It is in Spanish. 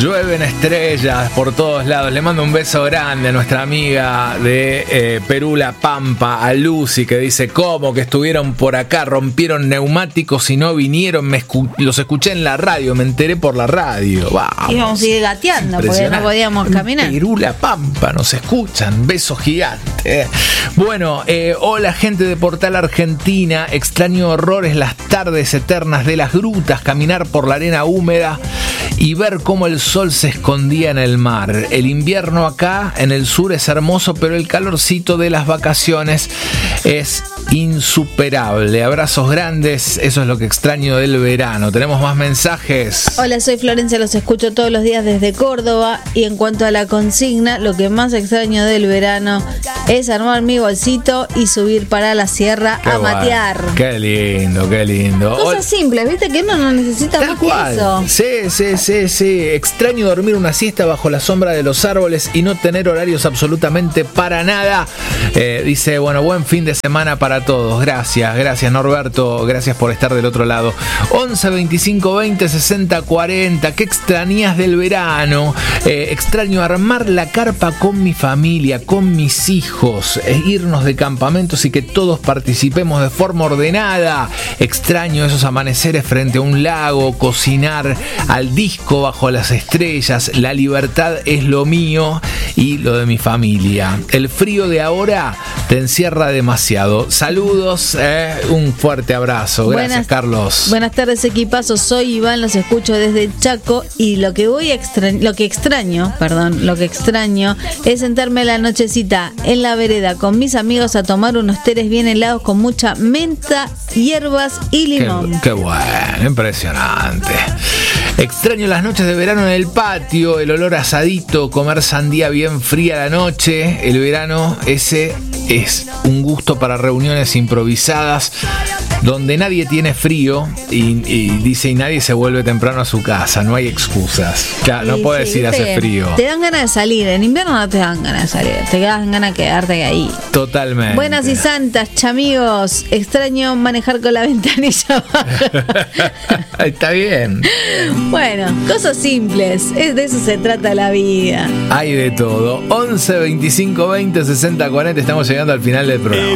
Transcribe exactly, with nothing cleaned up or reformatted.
Llueven estrellas por todos lados. Le mando un beso grande a nuestra amiga de eh, Perú La Pampa, a Lucy, que dice: ¿cómo que estuvieron por acá? Rompieron neumáticos y no vinieron. Me escu- los escuché en la radio, me enteré por la radio. Vamos. Íbamos a ir gateando porque no podíamos caminar. En Perú La Pampa nos escuchan. Beso gigante. Bueno, eh, hola gente de Portal Argentina. Extraño horrores las tardes eternas de las grutas, caminar por la arena húmeda y ver cómo el sol se escondía en el mar. El invierno acá en el sur es hermoso, pero el calorcito de las vacaciones es insuperable. Abrazos grandes, eso es lo que extraño del verano. Tenemos más mensajes. Hola, soy Florencia, los escucho todos los días desde Córdoba. Y en cuanto a la consigna, lo que más extraño del verano es armar mi bolsito y subir para la sierra Qué a bueno. matear. Qué lindo, qué lindo. Cosas simples, viste que uno no necesita Tal más cual. que eso. Sí, sí, sí, sí. Extraño dormir una siesta bajo la sombra de los árboles y no tener horarios absolutamente para nada. Eh, dice, bueno, buen fin de semana para todos. Gracias, gracias Norberto. Gracias por estar del otro lado. once veinticinco veinte sesenta cuarenta. ¿Qué extrañas del verano? Eh, extraño armar la carpa con mi familia, con mis hijos, e irnos de campamentos y que todos participemos de forma ordenada. Extraño esos amaneceres frente a un lago, cocinar al disco bajo las estrellas. La libertad es lo mío y lo de mi familia. El frío de ahora te encierra demasiado. Saludos, eh, un fuerte abrazo. Gracias, Buenas, Carlos. Buenas tardes, equipazo. Soy Iván, los escucho desde Chaco y lo que voy a extra- lo que extraño, perdón, lo que extraño es sentarme la nochecita en la vereda con mis amigos a tomar unos teres bien helados con mucha menta, hierbas y limón. Qué, qué bueno, impresionante. Extraño las noches de verano en el patio, el olor a asadito, comer sandía bien fría a la noche. El verano ese es un gusto para reuniones improvisadas donde nadie tiene frío y, y dice y nadie se vuelve temprano a su casa, no hay excusas. Claro, no Sí, puedes sí, ir, hace viste, frío. Te dan ganas de salir, en invierno no te dan ganas de salir, te dan ganas de quedarte ahí. Totalmente. Buenas y santas, chamigos. Extraño manejar con la ventanilla baja. Está bien. Bueno, cosas simples. Es de eso se trata la vida. Hay de todo. once veinticinco veinte sesenta cuarenta. Estamos llegando al final del programa.